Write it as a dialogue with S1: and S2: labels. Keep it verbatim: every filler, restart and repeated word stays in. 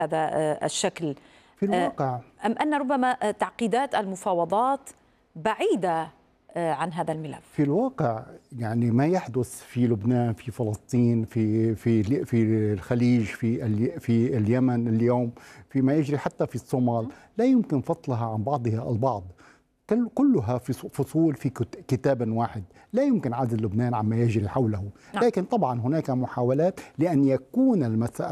S1: هذا الشكل
S2: في الواقع،
S1: أم أن ربما تعقيدات المفاوضات بعيدة عن هذا الملف؟
S2: في الواقع يعني ما يحدث في لبنان، في فلسطين، في في في الخليج، في في اليمن اليوم، فيما يجري حتى في الصومال، لا يمكن فصلها عن بعضها البعض. كلها في فصول في كتاب واحد، لا يمكن عزل لبنان عما يجري حوله. لكن طبعا هناك محاولات لأن يكون المسألة